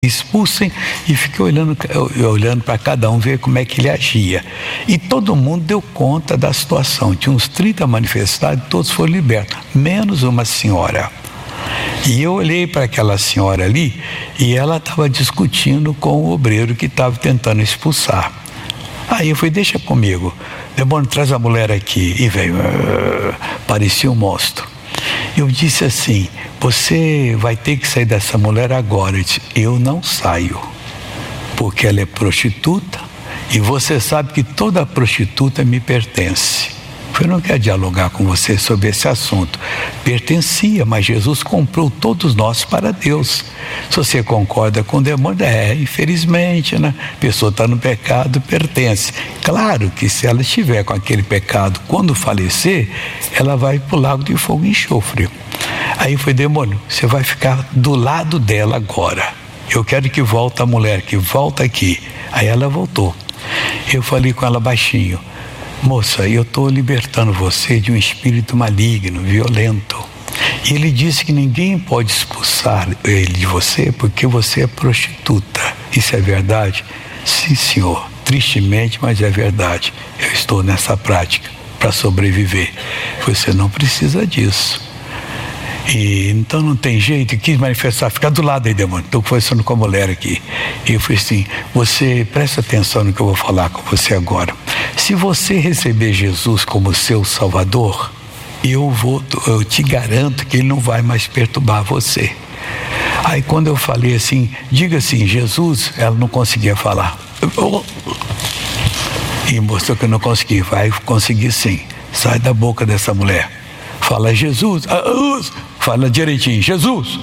expulsem, e fiquei olhando para cada um, ver como é que ele agia. E todo mundo deu conta da situação. Tinha uns 30 manifestados, todos foram libertos, menos uma senhora. E eu olhei para aquela senhora ali e ela estava discutindo com o obreiro que estava tentando expulsar. Aí eu falei, deixa comigo, demônio, traz a mulher aqui. E veio, parecia um monstro. Eu disse assim, você vai ter que sair dessa mulher agora. Eu disse, eu não saio, porque ela é prostituta e você sabe que toda prostituta me pertence. Eu não quero dialogar com você sobre esse assunto. Pertencia, mas Jesus comprou todos nós para Deus. Se você concorda com o demônio, infelizmente, né? A pessoa está no pecado, pertence. Claro que se ela estiver com aquele pecado, quando falecer, ela vai para o lago de fogo e enxofre. Aí foi, demônio, você vai ficar do lado dela agora. Eu quero que volte a mulher, que volta aqui. Aí ela voltou. Eu falei com ela baixinho, moça, eu estou libertando você de um espírito maligno, violento. E ele disse que ninguém pode expulsar ele de você porque você é prostituta. Isso é verdade? Sim, senhor. Tristemente, mas é verdade. Eu estou nessa prática para sobreviver. Você não precisa disso. E então não tem jeito, quis manifestar, fica do lado aí, demônio. Estou conversando com a mulher aqui. E eu falei assim, você presta atenção no que eu vou falar com você agora. Se você receber Jesus como seu Salvador, eu te garanto que ele não vai mais perturbar você. Aí quando eu falei assim, diga assim, Jesus, ela não conseguia falar. E mostrou que eu não conseguia. Vai conseguir sim. Sai da boca dessa mulher. Fala Jesus, fala direitinho, Jesus,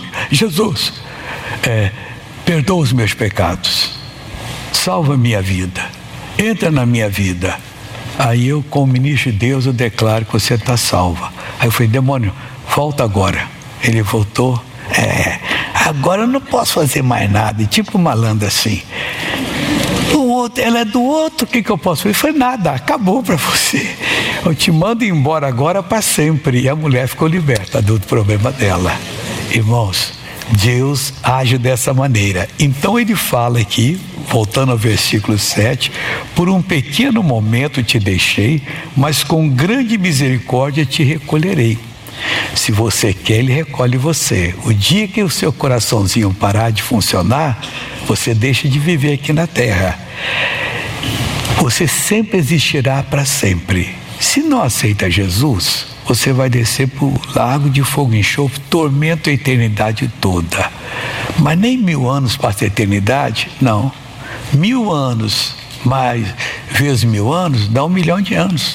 perdoa os meus pecados, salva a minha vida, entra na minha vida. Aí eu, como ministro de Deus, eu declaro que você está salva. Aí eu falei, demônio, volta agora. Ele voltou, agora eu não posso fazer mais nada, tipo malandro assim. Ela é do outro, o que eu posso fazer? Foi nada, acabou para você. Eu te mando embora agora para sempre. E a mulher ficou liberta do problema dela. Irmãos, Deus age dessa maneira. Então ele fala aqui, voltando ao versículo 7, por um pequeno momento te deixei, mas com grande misericórdia te recolherei. Se você quer, ele recolhe você. O dia que o seu coraçãozinho parar de funcionar, você deixa de viver aqui na terra. Você sempre existirá para sempre. Se não aceita Jesus, você vai descer para o lago de fogo e enxofre, tormento a eternidade toda. Mas nem 1000 anos passa a eternidade, não. 1000 anos mais vezes 1000 anos dá 1 milhão de anos.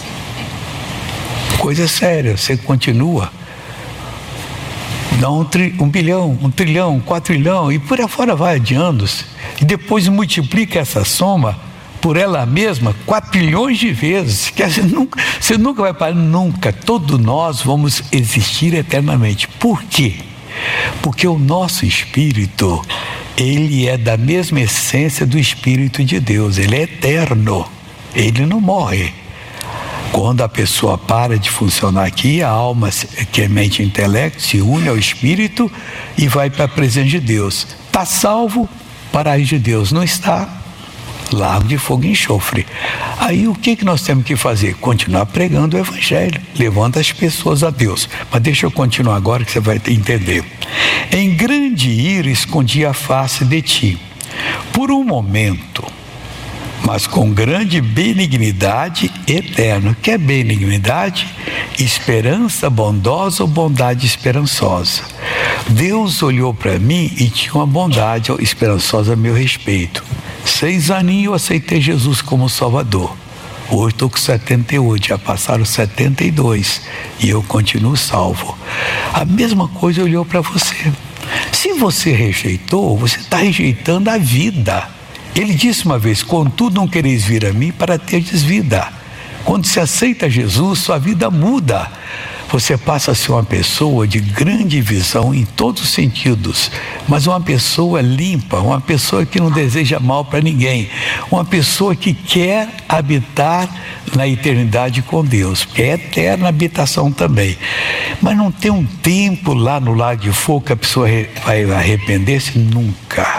Coisa séria, você continua. Dá 1 bilhão, 1 trilhão, 4 trilhão, e por aí fora vai adiando. E depois multiplica essa soma por ela mesma 4 trilhões de vezes. Que você nunca vai parar, nunca. Todos nós vamos existir eternamente. Por quê? Porque o nosso espírito, ele é da mesma essência do Espírito de Deus. Ele é eterno. Ele não morre. Quando a pessoa para de funcionar aqui, a alma, que é mente e intelecto, se une ao Espírito e vai para a presença de Deus. Está salvo, paraíso de Deus. Não está, lago de fogo e enxofre. Aí o que nós temos que fazer? Continuar pregando o Evangelho, levando as pessoas a Deus. Mas deixa eu continuar agora que você vai entender. Em grande ira escondi a face de ti, por um momento, mas com grande benignidade eterna. O que é benignidade? Esperança bondosa ou bondade esperançosa. Deus olhou para mim e tinha uma bondade esperançosa a meu respeito. 6 aninhos eu aceitei Jesus como Salvador. Hoje estou com 78, já passaram 72 e eu continuo salvo. A mesma coisa olhou para você. Se você rejeitou, você está rejeitando a vida. Ele disse uma vez, contudo não quereis vir a mim para terdes vida. Quando se aceita Jesus, sua vida muda. Você passa a ser uma pessoa de grande visão em todos os sentidos, mas uma pessoa limpa, uma pessoa que não deseja mal para ninguém, uma pessoa que quer habitar na eternidade com Deus, porque é eterna habitação também. Mas não tem um tempo lá no lago de fogo que a pessoa vai arrepender-se? Nunca.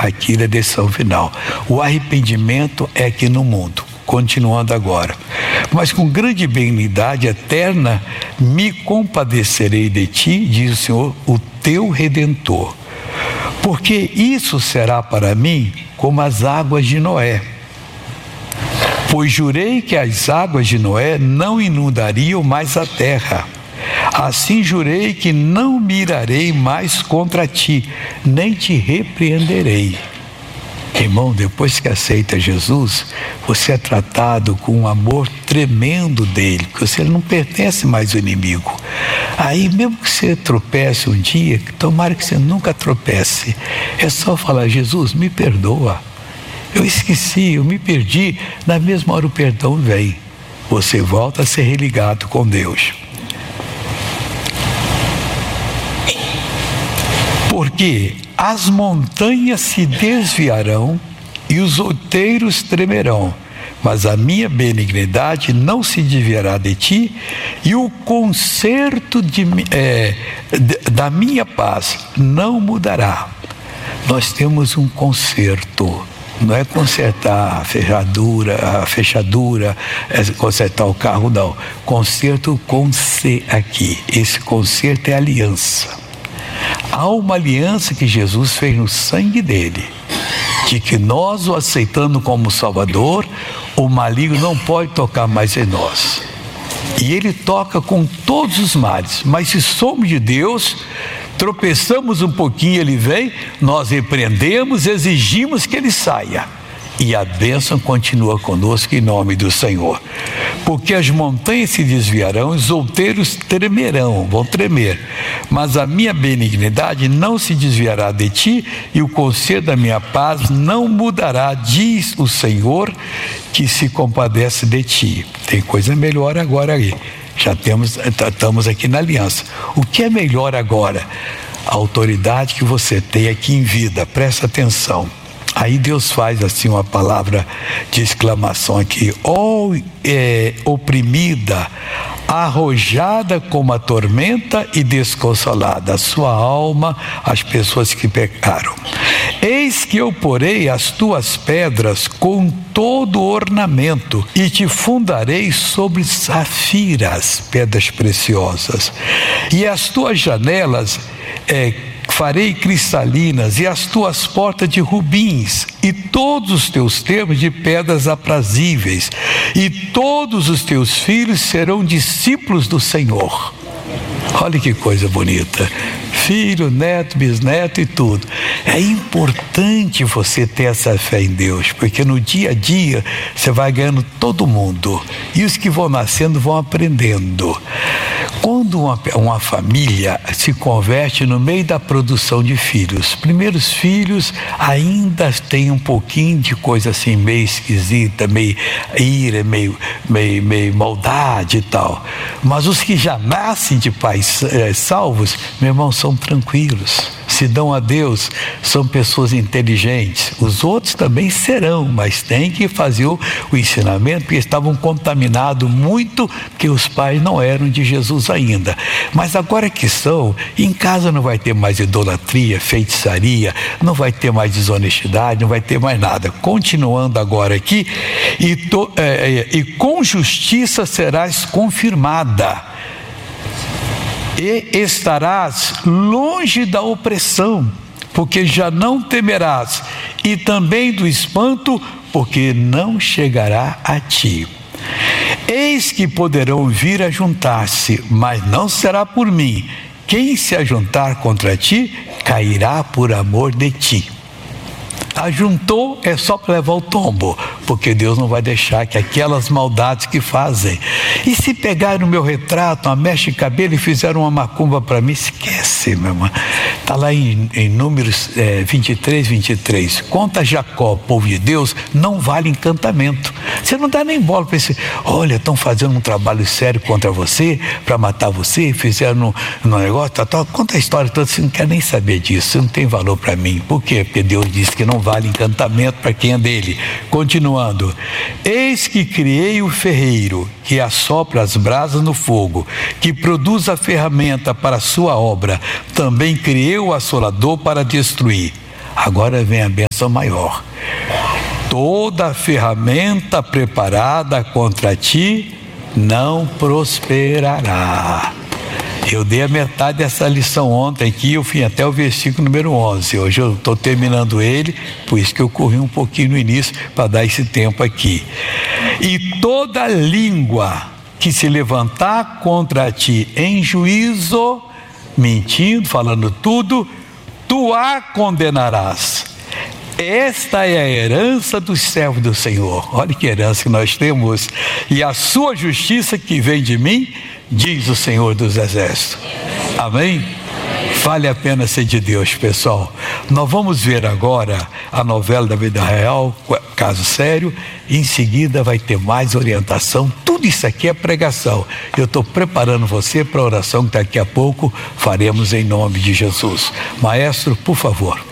aqui na decisão final. O arrependimento é aqui no mundo. Continuando agora. Mas com grande benignidade eterna me compadecerei de ti, diz o Senhor, o teu Redentor. Porque isso será para mim como as águas de Noé. Pois jurei que as águas de Noé não inundariam mais a terra. Assim jurei que não me irarei mais contra ti, nem te repreenderei. Irmão, depois que aceita Jesus, você é tratado com um amor tremendo dele, porque você não pertence mais ao inimigo. Aí, mesmo que você tropece um dia, tomara que você nunca tropece, é só falar: Jesus, me perdoa. Eu esqueci, eu me perdi. Na mesma hora o perdão vem. Você volta a ser religado com Deus. Porque as montanhas se desviarão e os outeiros tremerão, mas a minha benignidade não se desviará de ti, e o conserto da minha paz não mudará. Nós temos um conserto. Não é consertar a fechadura, consertar o carro, não. Conserto com C aqui. Esse conserto é aliança. Há uma aliança que Jesus fez no sangue dele, de que nós o aceitando como Salvador, o maligno não pode tocar mais em nós. E ele toca com todos os males, mas se somos de Deus, tropeçamos um pouquinho, ele vem, nós repreendemos, exigimos que ele saia. E a bênção continua conosco em nome do Senhor. Porque as montanhas se desviarão, os outeiros tremerão, vão tremer. Mas a minha benignidade não se desviará de ti, e o conselho da minha paz não mudará, diz o Senhor, que se compadece de ti. Tem coisa melhor agora aí. Estamos aqui na aliança. O que é melhor agora? A autoridade que você tem aqui em vida, presta atenção. Aí Deus faz assim uma palavra de exclamação aqui: oprimida, arrojada como a tormenta e desconsolada, a sua alma, as pessoas que pecaram. Eis que eu porei as tuas pedras com todo ornamento e te fundarei sobre safiras, pedras preciosas, e as tuas janelas farei cristalinas, e as tuas portas de rubins, e todos os teus termos de pedras aprazíveis, e todos os teus filhos serão discípulos do Senhor. Olha que coisa bonita. Filho, neto, bisneto e tudo. É importante você ter essa fé em Deus, porque no dia a dia você vai ganhando todo mundo, e os que vão nascendo vão aprendendo. Quando uma família se converte no meio da produção de filhos, primeiros filhos ainda tem um pouquinho de coisa assim meio esquisita, meio ira, meio maldade e tal. Mas os que já nascem de pais salvos, meu irmão, são tranquilos. Se dão a Deus, são pessoas inteligentes. Os outros também serão, mas tem que fazer o ensinamento, porque estavam contaminados muito, porque os pais não eram de Jesus ainda. Mas agora que são, em casa não vai ter mais idolatria, feitiçaria, não vai ter mais desonestidade, não vai ter mais nada. Continuando agora aqui, e com justiça serás confirmada, e estarás longe da opressão, porque já não temerás, e também do espanto, porque não chegará a ti. Eis que poderão vir a juntar-se, mas não será por mim. Quem se ajuntar contra ti, cairá por amor de ti. Ajuntou é só para levar o tombo, porque Deus não vai deixar que aquelas maldades que fazem. E se pegarem no meu retrato, uma mecha de cabelo e fizeram uma macumba para mim, esquece, meu irmão. Está lá em Números 23. Conta Jacó, povo de Deus, não vale encantamento. Você não dá nem bola para esse. Olha, estão fazendo um trabalho sério contra você, para matar você, fizeram um negócio, tal. Conta a história toda, você não quer nem saber disso, você não tem valor para mim. Por quê? Porque Deus disse que não vale encantamento para quem é dele. Continuando: eis que criei o ferreiro, que assopra as brasas no fogo, que produz a ferramenta para a sua obra. Também criei o assolador para destruir. Agora vem a bênção maior. Toda ferramenta preparada contra ti não prosperará. Eu dei a metade dessa lição ontem aqui, eu fui até o versículo número 11. Hoje eu estou terminando ele, por isso que eu corri um pouquinho no início, para dar esse tempo aqui. E toda língua que se levantar contra ti em juízo, mentindo, falando tudo, tu a condenarás. Esta é a herança dos servos do Senhor. Olha que herança que nós temos. E a sua justiça que vem de mim, diz o Senhor dos Exércitos. Amém? Vale a pena ser de Deus, pessoal. Nós vamos ver agora a novela da vida real, caso sério. Em seguida vai ter mais orientação. Tudo isso aqui é pregação. Eu estou preparando você para a oração que daqui a pouco faremos em nome de Jesus. Maestro, por favor.